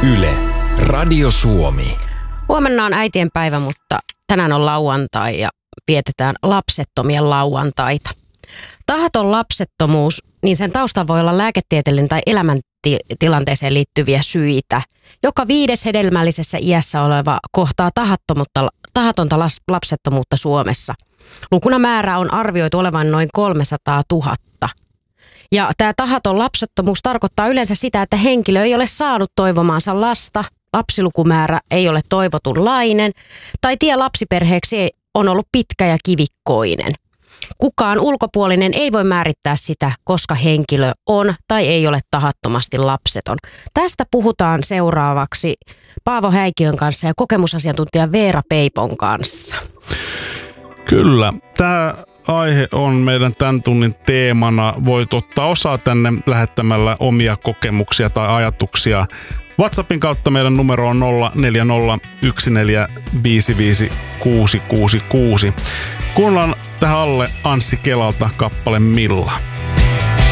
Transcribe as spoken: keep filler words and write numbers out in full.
Yle, Radio Suomi. Huomenna on äitien päivä, mutta tänään on lauantai ja vietetään lapsettomien lauantaita. Tahaton lapsettomuus, niin sen taustalla voi olla lääketieteellinen tai elämäntilanteeseen liittyviä syitä. Joka viides hedelmällisessä iässä oleva kohtaa tahatonta lapsettomuutta Suomessa. Lukuna määrä on arvioitu olevan noin kolmesataatuhatta. Ja tämä tahaton lapsettomuus tarkoittaa yleensä sitä, että henkilö ei ole saanut toivomaansa lasta, lapsilukumäärä ei ole toivotunlainen tai tie lapsiperheeksi on ollut pitkä ja kivikkoinen. Kukaan ulkopuolinen ei voi määrittää sitä, koska henkilö on tai ei ole tahattomasti lapseton. Tästä puhutaan seuraavaksi Paavo Häikiön kanssa ja kokemusasiantuntija Veera Peipon kanssa. Kyllä, tämä aihe on meidän tämän tunnin teemana. Voit ottaa osaa tänne lähettämällä omia kokemuksia tai ajatuksia. WhatsAppin kautta meidän numero on nolla neljä nolla yksi neljä viisi viisi kuusi kuusi kuusi. Kuunnellaan tähän alle Anssi Kelalta kappale Milla.